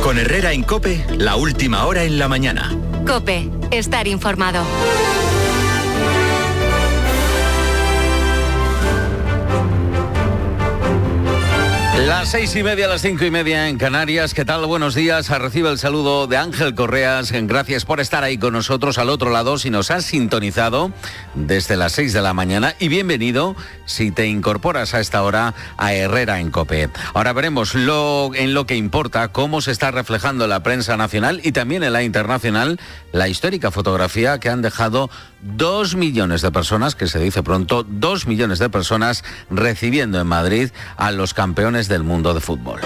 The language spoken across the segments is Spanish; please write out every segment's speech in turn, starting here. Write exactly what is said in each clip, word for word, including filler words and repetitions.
Con Herrera en COPE, la última hora en la mañana. COPE, estar informado. Las seis y media, las cinco y media en Canarias. ¿Qué tal? Buenos días. Recibe el saludo de Ángel Correas. Gracias por estar ahí con nosotros al otro lado si nos has sintonizado desde las seis de la mañana. Y bienvenido si te incorporas a esta hora a Herrera en COPE. Ahora veremos lo, en lo que importa, cómo se está reflejando en la prensa nacional y también en la internacional la histórica fotografía que han dejado dos millones de personas, que se dice pronto, dos millones de personas recibiendo en Madrid a los campeones del mundo de fútbol.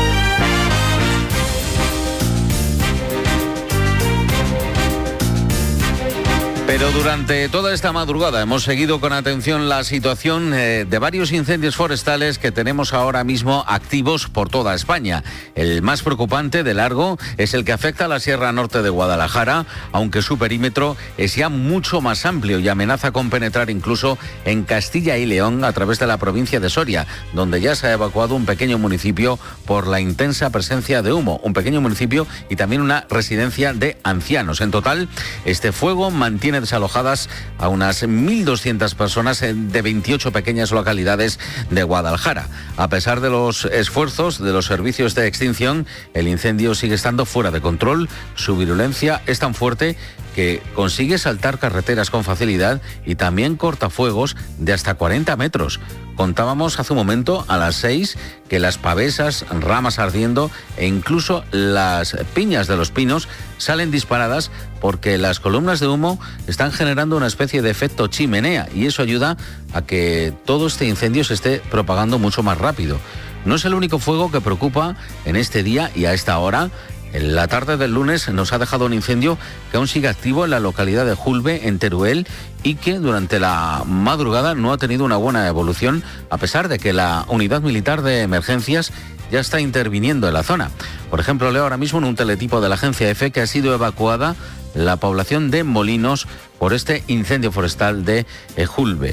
Pero durante toda esta madrugada hemos seguido con atención la situación eh, de varios incendios forestales que tenemos ahora mismo activos por toda España. El más preocupante de largo es el que afecta a la Sierra Norte de Guadalajara, aunque su perímetro es ya mucho más amplio y amenaza con penetrar incluso en Castilla y León a través de la provincia de Soria, donde ya se ha evacuado un pequeño municipio por la intensa presencia de humo. Un pequeño municipio y también una residencia de ancianos. En total, este fuego mantiene desalojadas a unas mil doscientas personas de veintiocho pequeñas localidades de Guadalajara. A pesar de los esfuerzos de los servicios de extinción, el incendio sigue estando fuera de control. Su virulencia es tan fuerte que consigue saltar carreteras con facilidad y también cortafuegos de hasta cuarenta metros. Contábamos hace un momento a las seis que las pavesas, ramas ardiendo e incluso las piñas de los pinos salen disparadas porque las columnas de humo están generando una especie de efecto chimenea y eso ayuda a que todo este incendio se esté propagando mucho más rápido. No es el único fuego que preocupa en este día y a esta hora. En la tarde del lunes nos ha dejado un incendio que aún sigue activo en la localidad de Julbe, en Teruel, y que durante la madrugada no ha tenido una buena evolución, a pesar de que la unidad militar de emergencias ya está interviniendo en la zona. Por ejemplo, leo ahora mismo en un teletipo de la agencia EFE que ha sido evacuada la población de Molinos por este incendio forestal de Julbe.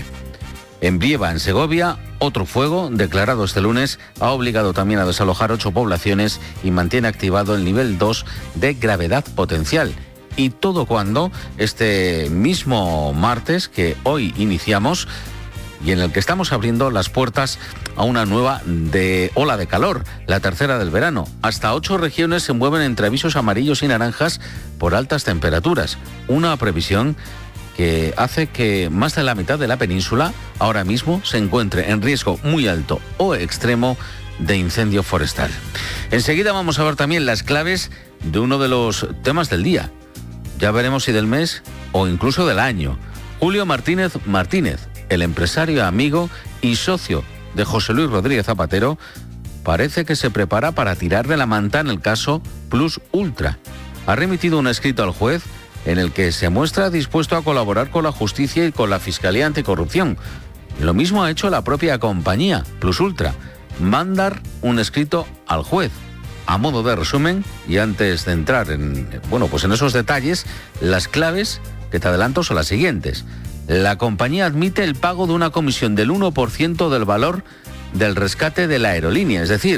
En Brieva, en Segovia, otro fuego declarado este lunes ha obligado también a desalojar ocho poblaciones y mantiene activado el nivel dos de gravedad potencial. Y todo cuando este mismo martes que hoy iniciamos y en el que estamos abriendo las puertas a una nueva de ola de calor, la tercera del verano. Hasta ocho regiones se mueven entre avisos amarillos y naranjas por altas temperaturas. Una previsión que hace que más de la mitad de la península ahora mismo se encuentre en riesgo muy alto o extremo de incendio forestal. Enseguida vamos a ver también las claves de uno de los temas del día. Ya veremos si del mes o incluso del año. Julio Martínez Martínez, el empresario amigo y socio de José Luis Rodríguez Zapatero, parece que se prepara para tirar de la manta en el caso Plus Ultra. Ha remitido un escrito al juez en el que se muestra dispuesto a colaborar con la justicia y con la Fiscalía Anticorrupción. Lo mismo ha hecho la propia compañía, Plus Ultra, mandar un escrito al juez. A modo de resumen, y antes de entrar en, bueno, pues en esos detalles, las claves que te adelanto son las siguientes. La compañía admite el pago de una comisión del uno por ciento del valor del rescate de la aerolínea, es decir,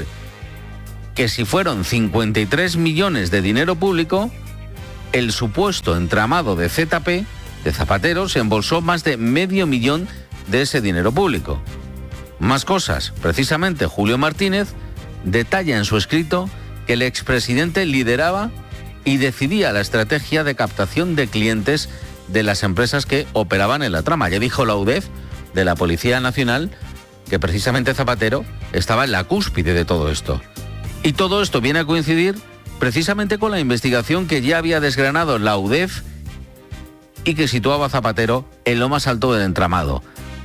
que si fueron cincuenta y tres millones de dinero público, el supuesto entramado de Z P, de Zapatero, se embolsó más de medio millón de ese dinero público. Más cosas. Precisamente Julio Martínez detalla en su escrito que el expresidente lideraba y decidía la estrategia de captación de clientes de las empresas que operaban en la trama. Ya dijo la U D E F de la Policía Nacional que precisamente Zapatero estaba en la cúspide de todo esto. Y todo esto viene a coincidir precisamente con la investigación que ya había desgranado la U D E F y que situaba a Zapatero en lo más alto del entramado.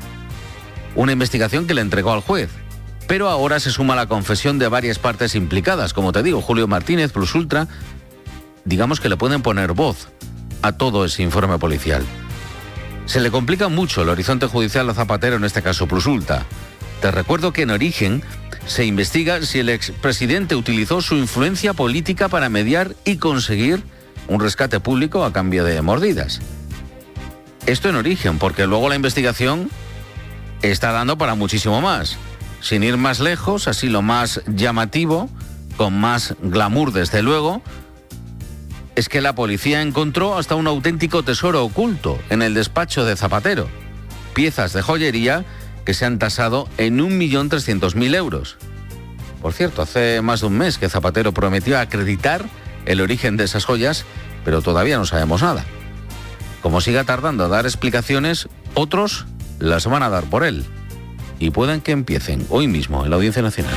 Una investigación que le entregó al juez. Pero ahora se suma la confesión de varias partes implicadas. Como te digo, Julio Martínez, Plus Ultra, digamos que le pueden poner voz a todo ese informe policial. Se le complica mucho el horizonte judicial a Zapatero, en este caso Plus Ultra. Te recuerdo que en origen se investiga si el expresidente utilizó su influencia política para mediar y conseguir un rescate público a cambio de mordidas. Esto en origen, porque luego la investigación está dando para muchísimo más. Sin ir más lejos, así lo más llamativo con más glamour desde luego, es que la policía encontró hasta un auténtico tesoro oculto en el despacho de Zapatero. Piezas de joyería que se han tasado en un millón trescientos mil euros. Por cierto, hace más de un mes que Zapatero prometió acreditar el origen de esas joyas, pero todavía no sabemos nada. Como siga tardando a dar explicaciones, otros las van a dar por él. Y pueden que empiecen hoy mismo en la Audiencia Nacional.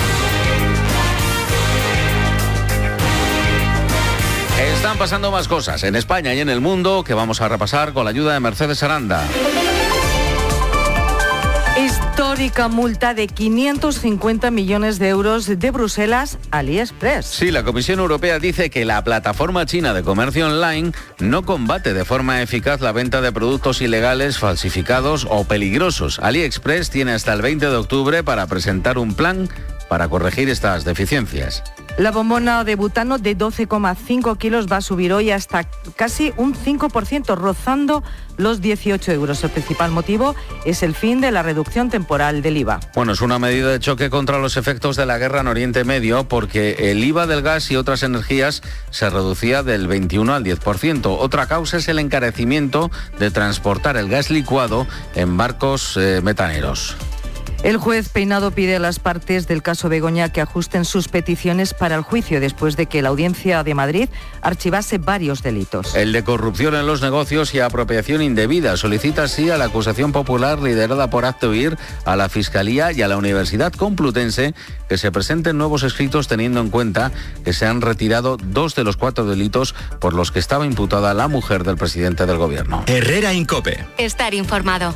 Están pasando más cosas en España y en el mundo que vamos a repasar con la ayuda de Mercedes Aranda. Histórica multa de quinientos cincuenta millones de euros de Bruselas a AliExpress. Sí, la Comisión Europea dice que la plataforma china de comercio online no combate de forma eficaz la venta de productos ilegales, falsificados o peligrosos. AliExpress tiene hasta el veinte de octubre para presentar un plan para corregir estas deficiencias. La bombona de butano de doce coma cinco kilos va a subir hoy hasta casi un cinco por ciento, rozando los dieciocho euros. El principal motivo es el fin de la reducción temporal del I V A. Bueno, es una medida de choque contra los efectos de la guerra en Oriente Medio, porque el I V A del gas y otras energías se reducía del veintiuno al diez por ciento. Otra causa es el encarecimiento de transportar el gas licuado en barcos eh, metaneros. El juez Peinado pide a las partes del caso Begoña que ajusten sus peticiones para el juicio después de que la Audiencia de Madrid archivase varios delitos. El de corrupción en los negocios y apropiación indebida solicita así a la acusación popular liderada por Actoir, a la Fiscalía y a la Universidad Complutense que se presenten nuevos escritos teniendo en cuenta que se han retirado dos de los cuatro delitos por los que estaba imputada la mujer del presidente del Gobierno. Herrera Incope. Estar informado.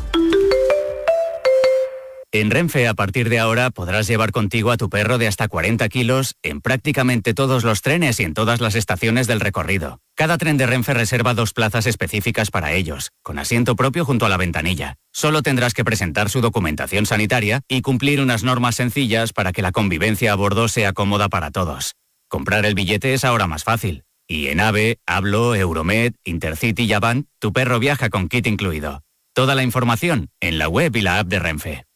En Renfe, a partir de ahora, podrás llevar contigo a tu perro de hasta cuarenta kilos en prácticamente todos los trenes y en todas las estaciones del recorrido. Cada tren de Renfe reserva dos plazas específicas para ellos, con asiento propio junto a la ventanilla. Solo tendrás que presentar su documentación sanitaria y cumplir unas normas sencillas para que la convivencia a bordo sea cómoda para todos. Comprar el billete es ahora más fácil. Y en AVE, Hablo, Euromed, Intercity y Avant, tu perro viaja con kit incluido. Toda la información en la web y la app de Renfe.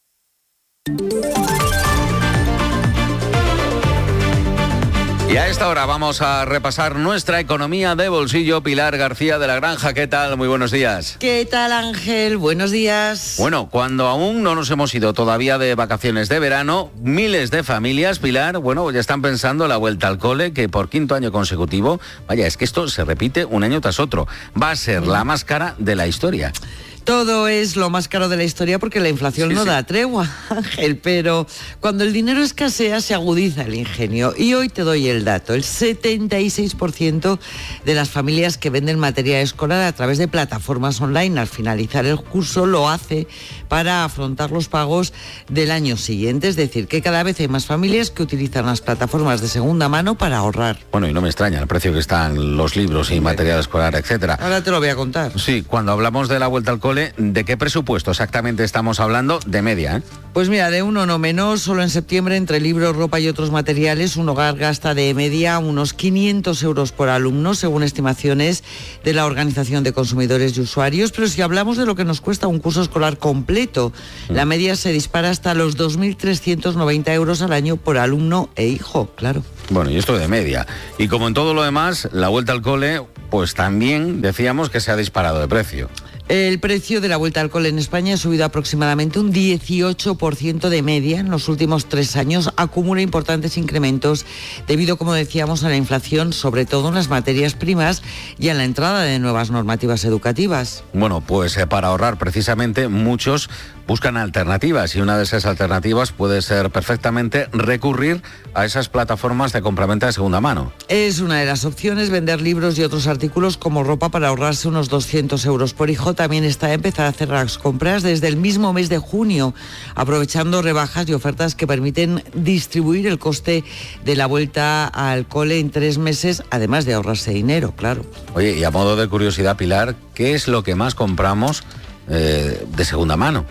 Y a esta hora vamos a repasar nuestra economía de bolsillo. Pilar García de la Granja, ¿qué tal? Muy buenos días. ¿Qué tal, Ángel? Buenos días. Bueno, cuando aún no nos hemos ido todavía de vacaciones de verano, miles de familias, Pilar, bueno, ya están pensando la vuelta al cole, que por quinto año consecutivo, vaya, es que esto se repite un año tras otro, va a ser la más cara de la historia. Todo es lo más caro de la historia porque la inflación sí, no sí. da tregua, Ángel, pero cuando el dinero escasea se agudiza el ingenio. Y hoy te doy el dato, el setenta y seis por ciento de las familias que venden material escolar a través de plataformas online al finalizar el curso lo hace para afrontar los pagos del año siguiente. Es decir, que cada vez hay más familias que utilizan las plataformas de segunda mano para ahorrar. Bueno, y no me extraña el precio que están los libros y material escolar, etcétera. Ahora te lo voy a contar. Sí, cuando hablamos de la vuelta al cole, ¿de qué presupuesto exactamente estamos hablando? De media, ¿eh? Pues mira, de uno no menos, solo en septiembre, entre libros, ropa y otros materiales, un hogar gasta de media unos quinientos euros por alumno, según estimaciones de la Organización de Consumidores y Usuarios. Pero si hablamos de lo que nos cuesta un curso escolar completo, mm. la media se dispara hasta los dos mil trescientos noventa euros al año por alumno e hijo, claro. Bueno, y esto de media. Y como en todo lo demás, la vuelta al cole, pues también decíamos que se ha disparado de precio. El precio de la vuelta al cole en España ha subido aproximadamente un dieciocho por ciento de media en los últimos tres años. Acumula importantes incrementos debido, como decíamos, a la inflación, sobre todo en las materias primas y a la entrada de nuevas normativas educativas. Bueno, pues eh, para ahorrar precisamente muchos buscan alternativas y una de esas alternativas puede ser perfectamente recurrir a esas plataformas de compraventa de segunda mano. Es una de las opciones vender libros y otros artículos como ropa para ahorrarse unos doscientos euros por hijo. También está a empezar a hacer las compras desde el mismo mes de junio, aprovechando rebajas y ofertas que permiten distribuir el coste de la vuelta al cole en tres meses, además de ahorrarse dinero, claro. Oye, y a modo de curiosidad, Pilar, ¿qué es lo que más compramos eh, de segunda mano?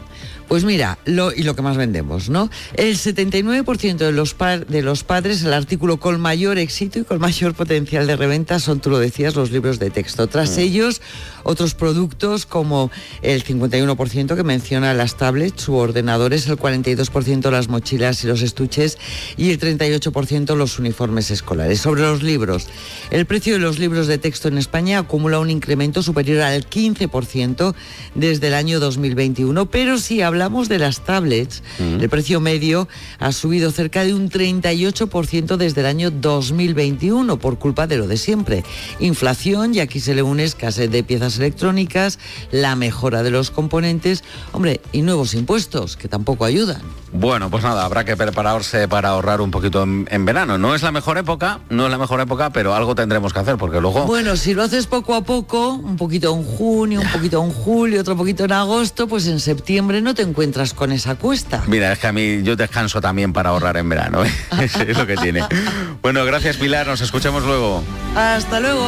Pues mira, lo, y lo que más vendemos, ¿no? El setenta y nueve por ciento de los, par, de los padres, el artículo con mayor éxito y con mayor potencial de reventa son, tú lo decías, los libros de texto. Tras mm. ellos, otros productos como el cincuenta y uno por ciento que menciona las tablets u ordenadores, el cuarenta y dos por ciento las mochilas y los estuches y el treinta y ocho por ciento los uniformes escolares. Sobre los libros, el precio de los libros de texto en España acumula un incremento superior al quince por ciento desde el año dos mil veintiuno, pero si hablamos de las tablets, mm. el precio medio ha subido cerca de un treinta y ocho por ciento desde el año dos mil veintiuno por culpa de lo de siempre. Inflación, y aquí se le une escasez de piezas electrónicas, la mejora de los componentes, hombre, y nuevos impuestos, que tampoco ayudan. Bueno, pues nada, habrá que prepararse para ahorrar un poquito en, en verano. No es la mejor época, no es la mejor época, pero algo tendremos que hacer, porque luego... Bueno, si lo haces poco a poco, un poquito en junio, un poquito en julio, otro poquito en agosto, pues en septiembre no te encuentras con esa cuesta. Mira, es que a mí yo descanso también para ahorrar en verano, ¿eh? Eso es lo que tiene. Bueno, gracias Pilar, nos escuchamos luego. Hasta luego.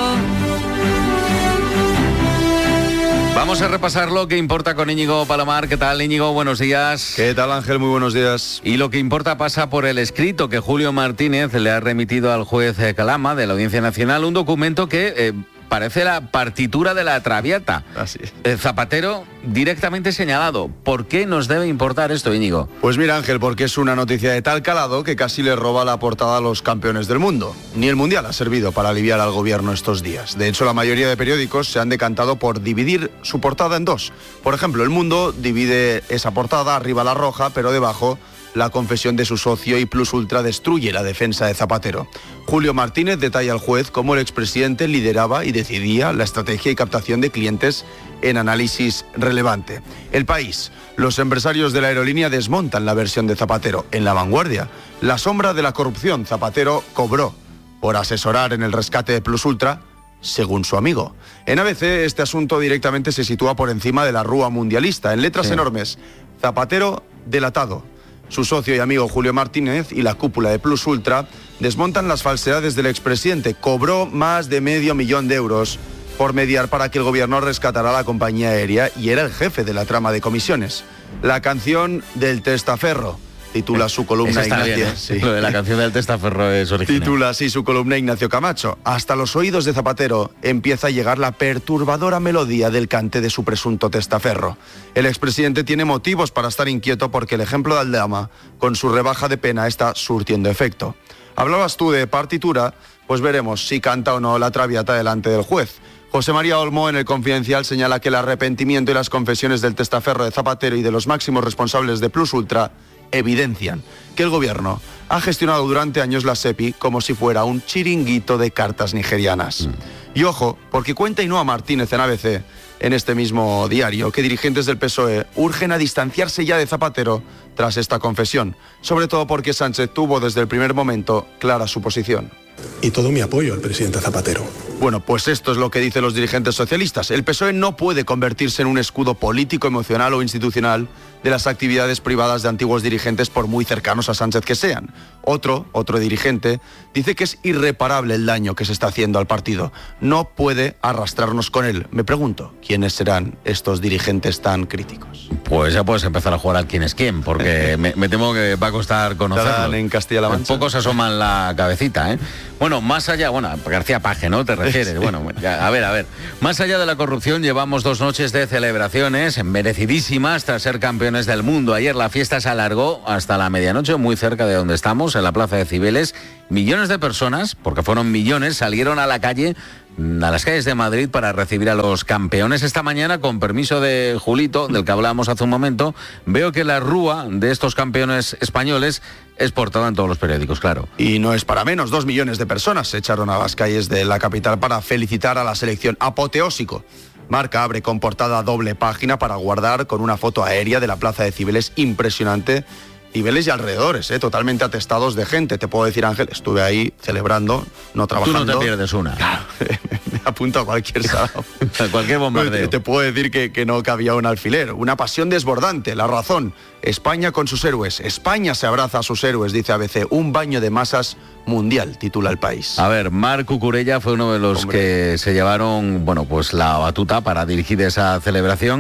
Vamos a repasar lo que importa con Íñigo Palomar. ¿Qué tal, Íñigo? Buenos días. ¿Qué tal, Ángel? Muy buenos días. Y lo que importa pasa por el escrito que Julio Martínez le ha remitido al juez Calama de la Audiencia Nacional, un documento que... Eh, parece la partitura de la Traviata. Así es. El Zapatero directamente señalado. ¿Por qué nos debe importar esto, Íñigo? Pues mira, Ángel, porque es una noticia de tal calado que casi le roba la portada a los campeones del mundo. Ni el Mundial ha servido para aliviar al gobierno estos días. De hecho, la mayoría de periódicos se han decantado por dividir su portada en dos. Por ejemplo, El Mundo divide esa portada, arriba la roja, pero debajo la confesión de su socio y Plus Ultra destruye la defensa de Zapatero. Julio Martínez detalla al juez cómo el expresidente lideraba y decidía la estrategia y captación de clientes en análisis relevante. El País. Los empresarios de la aerolínea desmontan la versión de Zapatero. En La Vanguardia. La sombra de la corrupción. Zapatero cobró por asesorar en el rescate de Plus Ultra, según su amigo. En A B C, este asunto directamente se sitúa por encima de la rúa mundialista. En letras sí. enormes. Zapatero delatado. Su socio y amigo Julio Martínez y la cúpula de Plus Ultra desmontan las falsedades del expresidente. Cobró más de medio millón de euros por mediar para que el gobierno rescatara a la compañía aérea y era el jefe de la trama de comisiones. La canción del testaferro. Titula su columna Ignacio. Bien, ¿eh? Sí. Lo de la canción del testaferro es original. Titula así su columna Ignacio Camacho. Hasta los oídos de Zapatero empieza a llegar la perturbadora melodía del cante de su presunto testaferro. El expresidente tiene motivos para estar inquieto porque el ejemplo de Aldama, con su rebaja de pena, está surtiendo efecto. Hablabas tú de partitura, pues veremos si canta o no la Traviata delante del juez. José María Olmo en El Confidencial señala que el arrepentimiento y las confesiones del testaferro de Zapatero y de los máximos responsables de Plus Ultra evidencian que el gobierno ha gestionado durante años la SEPI como si fuera un chiringuito de cartas nigerianas. Mm. Y ojo, porque cuenta Ainhoa Martínez en A B C, en este mismo diario, que dirigentes del P S O E urgen a distanciarse ya de Zapatero tras esta confesión, sobre todo porque Sánchez tuvo desde el primer momento clara su posición. Y todo mi apoyo al presidente Zapatero. Bueno, pues esto es lo que dicen los dirigentes socialistas. El P S O E no puede convertirse en un escudo político, emocional o institucional de las actividades privadas de antiguos dirigentes, por muy cercanos a Sánchez que sean. Otro, otro dirigente, dice que es irreparable el daño que se está haciendo al partido. No puede arrastrarnos con él. Me pregunto, ¿quiénes serán estos dirigentes tan críticos? Pues ya puedes empezar a jugar al quién es quién, porque me, me temo que va a costar conocerlo. En Castilla-La Mancha. Pocos asoman la cabecita, ¿eh? Bueno, más allá, bueno, García Paje, ¿no? Te refieres. Bueno, ya, a ver, a ver. Más allá de la corrupción, llevamos dos noches de celebraciones merecidísimas tras ser campeones del mundo. Ayer la fiesta se alargó hasta la medianoche, muy cerca de donde estamos, en la Plaza de Cibeles. Millones de personas, porque fueron millones, salieron a la calle, a las calles de Madrid, para recibir a los campeones. Esta mañana, con permiso de Julito, del que hablábamos hace un momento, veo que la rúa de estos campeones españoles es portada en todos los periódicos, claro. Y no es para menos, dos millones de personas se echaron a las calles de la capital para felicitar a la selección. Apoteósico. Marca abre con portada doble página para guardar con una foto aérea de la Plaza de Cibeles impresionante. Cibeles y alrededores, ¿eh? Totalmente atestados de gente. Te puedo decir, Ángel, estuve ahí celebrando, no trabajando. Tú no te pierdes una. Claro, me apunto a cualquier sábado. A cualquier bombardeo. Te puedo decir que, que no cabía un alfiler. Una pasión desbordante, La Razón. España con sus héroes. España se abraza a sus héroes, dice A B C. Un baño de masas mundial, titula El País. A ver, Marc Cucurella fue uno de los Hombre. que se llevaron, bueno, pues la batuta para dirigir esa celebración.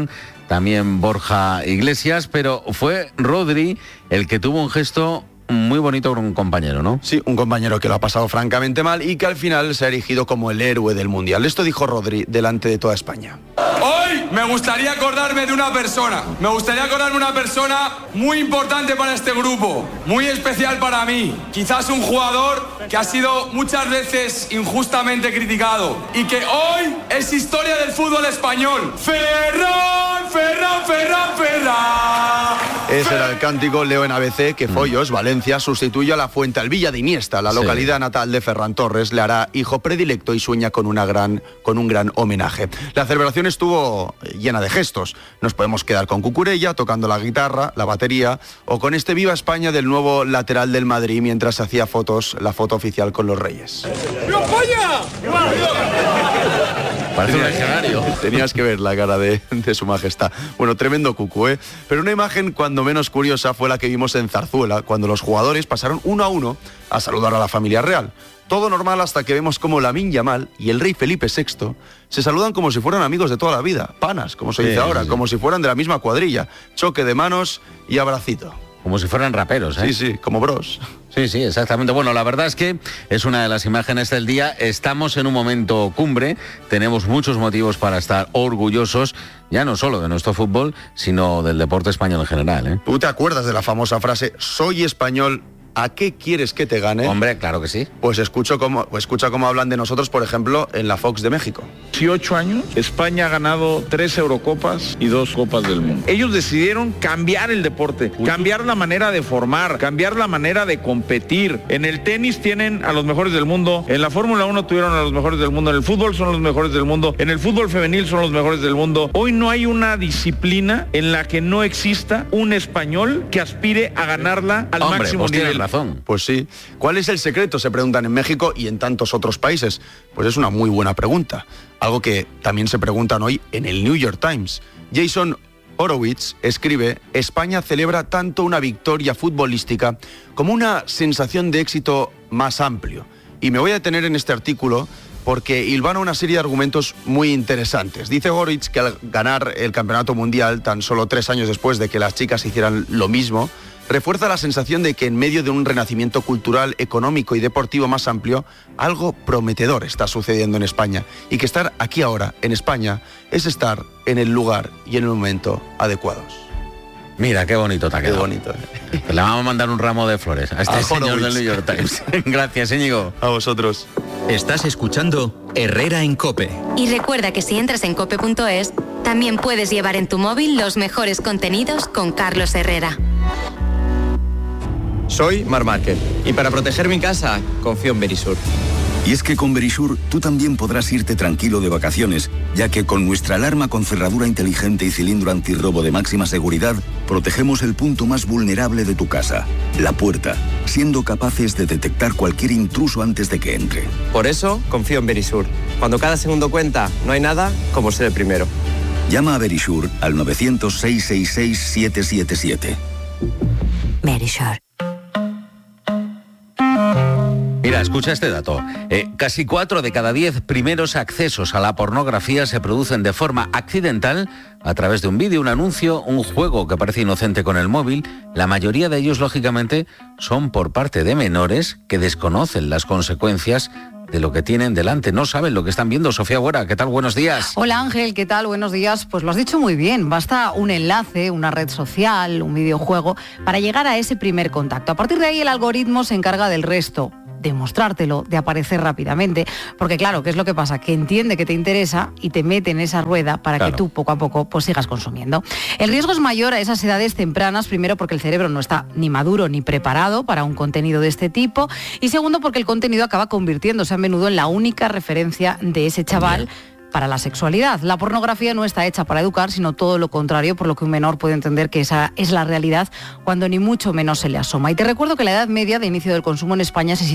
también Borja Iglesias, pero fue Rodri el que tuvo un gesto muy bonito con un compañero, ¿no? Sí, un compañero que lo ha pasado francamente mal y que al final se ha erigido como el héroe del Mundial. Esto dijo Rodri delante de toda España. Hoy me gustaría acordarme de una persona. Me gustaría acordarme de una persona muy importante para este grupo, muy especial para mí. Quizás un jugador que ha sido muchas veces injustamente criticado y que hoy es historia del fútbol español. Ferran, Ferran, Ferran, Ferran. Ese era el cántico Leo en A B C que Follos, Valencia, sustituye a la Fuentealbilla de Iniesta. La localidad sí. natal de Ferran Torres le hará hijo predilecto y sueña con, una gran, con un gran homenaje. La celebración estuvo llena de gestos. Nos podemos quedar con Cucurella tocando la guitarra, la batería, o con este Viva España del nuevo lateral del Madrid mientras se hacía fotos, la foto oficial con los Reyes. ¡Viva España! Parece un escenario. Tenías que ver la cara de, de su majestad. Bueno, tremendo cucu, ¿eh? Pero una imagen cuando menos curiosa fue la que vimos en Zarzuela, cuando los jugadores pasaron uno a uno a saludar a la familia real. Todo normal hasta que vemos como Lamine Yamal y el rey Felipe sexto se saludan como si fueran amigos de toda la vida, panas, como se dice sí, ahora, sí. como si fueran de la misma cuadrilla, choque de manos y abracito. Como si fueran raperos, ¿eh? Sí, sí, como bros. Sí, sí, exactamente. Bueno, la verdad es que es una de las imágenes del día. Estamos en un momento cumbre, tenemos muchos motivos para estar orgullosos, ya no solo de nuestro fútbol, sino del deporte español en general, ¿eh? ¿Tú te acuerdas de la famosa frase, soy español, ¿a qué quieres que te gane? Hombre, claro que sí. Pues escucho cómo, escucha cómo hablan de nosotros, por ejemplo, en la Fox de México. dieciocho años, España ha ganado tres Eurocopas y dos Copas del Mundo. Ellos decidieron cambiar el deporte, Uy. cambiar la manera de formar, cambiar la manera de competir. En el tenis tienen a los mejores del mundo, en la Fórmula uno tuvieron a los mejores del mundo, en el fútbol son los mejores del mundo, en el fútbol femenil son los mejores del mundo. Hoy no hay una disciplina en la que no exista un español que aspire a ganarla al Hombre, máximo pues nivel. Razón. Pues sí. ¿Cuál es el secreto? Se preguntan en México y en tantos otros países. Pues es una muy buena pregunta. Algo que también se preguntan hoy en el New York Times. Jason Horowitz escribe, España celebra tanto una victoria futbolística como una sensación de éxito más amplio. Y me voy a detener en este artículo porque hilvana una serie de argumentos muy interesantes. Dice Horowitz que al ganar el campeonato mundial, tan solo tres años después de que las chicas hicieran lo mismo, refuerza la sensación de que en medio de un renacimiento cultural, económico y deportivo más amplio, algo prometedor está sucediendo en España y que estar aquí ahora, en España, es estar en el lugar y en el momento adecuados. Mira, qué bonito te ha quedado. Qué bonito. ¿eh? Le vamos a mandar un ramo de flores a este a señor Horowitz. del New York Times. Gracias, Íñigo. A vosotros. Estás escuchando Herrera en COPE. Y recuerda que si entras en cope punto es, también puedes llevar en tu móvil los mejores contenidos con Carlos Herrera. Soy Mar Márquez y para proteger mi casa confío en Verisur. Y es que con Verisur tú también podrás irte tranquilo de vacaciones, ya que con nuestra alarma con cerradura inteligente y cilindro antirrobo de máxima seguridad, protegemos el punto más vulnerable de tu casa, la puerta, siendo capaces de detectar cualquier intruso antes de que entre. Por eso confío en Verisur. Cuando cada segundo cuenta, no hay nada como ser el primero. Llama a Verisur al novecientos, seiscientos sesenta y seis, siete siete siete. Verisur. Mira, escucha este dato. Eh, casi cuatro de cada diez primeros accesos a la pornografía se producen de forma accidental a través de un vídeo, un anuncio, un juego que parece inocente con el móvil. La mayoría de ellos, lógicamente, son por parte de menores que desconocen las consecuencias de lo que tienen delante. No saben lo que están viendo. Sofía Buera, ¿qué tal? Buenos días. Hola Ángel, ¿qué tal? Buenos días. Pues lo has dicho muy bien. Basta un enlace, una red social, un videojuego para llegar a ese primer contacto. A partir de ahí el algoritmo se encarga del resto, de mostrártelo, de aparecer rápidamente. Porque claro, ¿qué es lo que pasa? Que entiende que te interesa y te mete en esa rueda para claro. que tú poco a poco pues sigas consumiendo. El riesgo es mayor a esas edades tempranas, primero porque el cerebro no está ni maduro ni preparado para un contenido de este tipo, y segundo porque el contenido acaba convirtiéndose a menudo en la única referencia de ese chaval para la sexualidad. La pornografía no está hecha para educar, sino todo lo contrario, por lo que un menor puede entender que esa es la realidad cuando ni mucho menos se le asoma. Y te recuerdo que la edad media de inicio del consumo en España se sitúa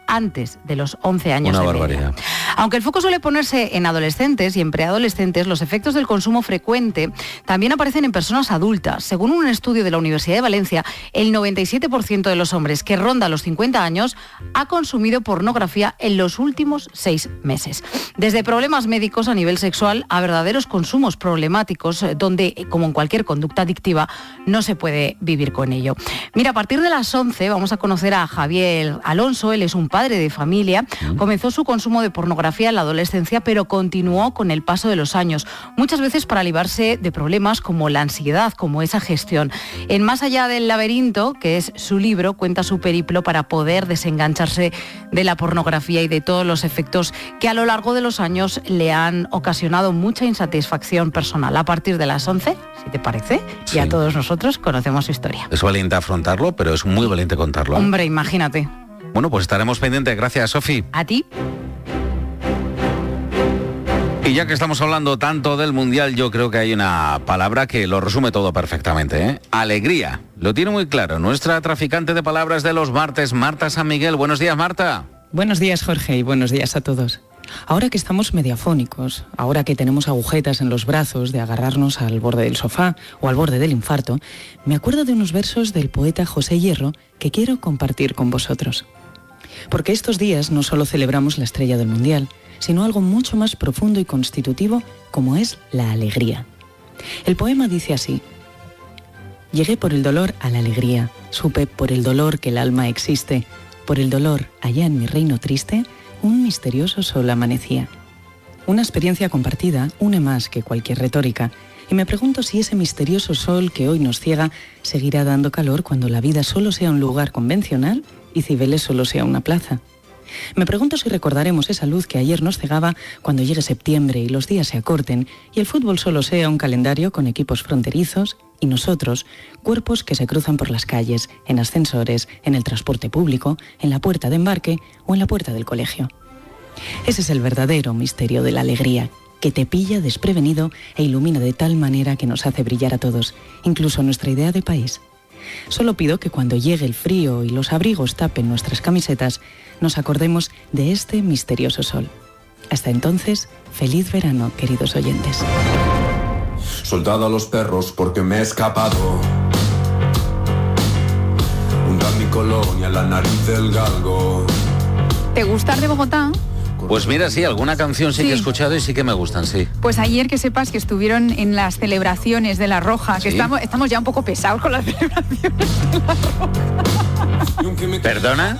antes de los once años Una de barbaridad. media. Aunque el foco suele ponerse en adolescentes y en preadolescentes, los efectos del consumo frecuente también aparecen en personas adultas. Según un estudio de la Universidad de Valencia, el noventa y siete por ciento de los hombres que ronda los cincuenta años ha consumido pornografía en los últimos seis meses. Desde problemas médicos a nivel sexual a verdaderos consumos problemáticos, donde, como en cualquier conducta adictiva, no se puede vivir con ello. Mira, a partir de las once vamos a conocer a Javier Alonso. Él es un padre de familia. Comenzó su consumo de pornografía en la adolescencia, pero continuó con el paso de los años, muchas veces para librarse de problemas como la ansiedad, como esa gestión. En Más allá del laberinto, que es su libro, cuenta su periplo para poder desengancharse de la pornografía y de todos los efectos que a lo largo de los años le han ocasionado mucha insatisfacción personal. A partir de las once, si te parece, Sí. y a todos nosotros conocemos su historia. Es valiente afrontarlo, pero es muy valiente contarlo. Hombre, imagínate. Bueno, pues estaremos pendientes. Gracias, Sofi. A ti. Y ya que estamos hablando tanto del Mundial, yo creo que hay una palabra que lo resume todo perfectamente, ¿eh? Alegría. Lo tiene muy claro. Nuestra traficante de palabras de los martes, Marta San Miguel. Buenos días, Marta. Buenos días, Jorge, y buenos días a todos. Ahora que estamos mediafónicos, ahora que tenemos agujetas en los brazos de agarrarnos al borde del sofá o al borde del infarto, me acuerdo de unos versos del poeta José Hierro que quiero compartir con vosotros. Porque estos días no solo celebramos la estrella del Mundial, sino algo mucho más profundo y constitutivo como es la alegría. El poema dice así: llegué por el dolor a la alegría, supe por el dolor que el alma existe, por el dolor allá en mi reino triste, un misterioso sol amanecía. Una experiencia compartida une más que cualquier retórica, y me pregunto si ese misterioso sol que hoy nos ciega seguirá dando calor cuando la vida solo sea un lugar convencional y Cibeles solo sea una plaza. Me pregunto si recordaremos esa luz que ayer nos cegaba cuando llegue septiembre y los días se acorten y el fútbol solo sea un calendario con equipos fronterizos y nosotros, cuerpos que se cruzan por las calles, en ascensores, en el transporte público, en la puerta de embarque o en la puerta del colegio. Ese es el verdadero misterio de la alegría, que te pilla desprevenido e ilumina de tal manera que nos hace brillar a todos, incluso nuestra idea de país. Solo pido que cuando llegue el frío y los abrigos tapen nuestras camisetas, nos acordemos de este misterioso sol. Hasta entonces, feliz verano, queridos oyentes. Soldado a los perros porque me he escapado. Hunda mi colonia, la nariz del galgo. ¿Te gusta de Bogotá? Pues mira, sí, alguna canción sí, Sí. que he escuchado y sí que me gustan, sí. Pues ayer que sepas que estuvieron en las celebraciones de La Roja, que ¿Sí? estamos, estamos ya un poco pesados con las celebraciones de La Roja. ¿Perdona?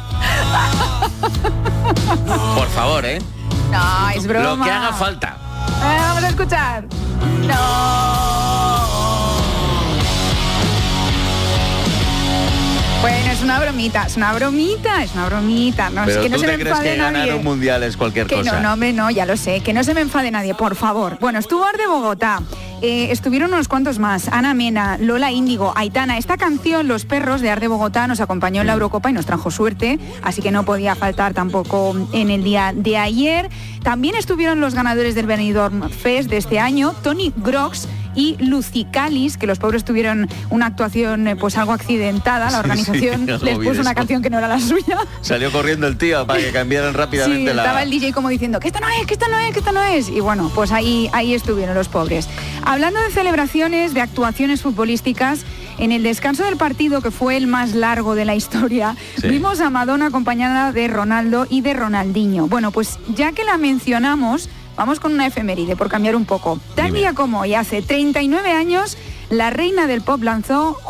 Por favor, ¿eh? No, es broma. Lo que haga falta. Eh, vamos a escuchar. No. Bueno, es una bromita, es una bromita, es una bromita. No, Pero es que no tú se te me crees enfade que ganar nadie. un mundial es cualquier Que cosa. no, no, hombre, no, ya lo sé. Que no se me enfade nadie, por favor. Bueno, estuvo Ar de Bogotá. Eh, estuvieron unos cuantos más. Ana Mena, Lola Índigo, Aitana. Esta canción, Los Perros de Ar de Bogotá, nos acompañó en la Eurocopa y nos trajo suerte. Así que no podía faltar tampoco en el día de ayer. También estuvieron los ganadores del Benidorm Fest de este año, Tony Grox y Lucicalis, que los pobres tuvieron una actuación eh, pues algo accidentada. La organización Sí, sí, les lo vi puso de una eso. canción que no era la suya. Salió corriendo el tío para que cambiaran rápidamente Sí, la... estaba el D J como diciendo que esta no es, que esta no es, que esta no es. Y bueno, pues ahí, ahí estuvieron los pobres. Hablando de celebraciones, de actuaciones futbolísticas, en el descanso del partido, que fue el más largo de la historia, Sí. vimos a Madonna acompañada de Ronaldo y de Ronaldinho. Bueno, pues ya que la mencionamos, vamos con una efeméride, por cambiar un poco. Tal día como hoy, hace treinta y nueve años, la reina del pop lanzó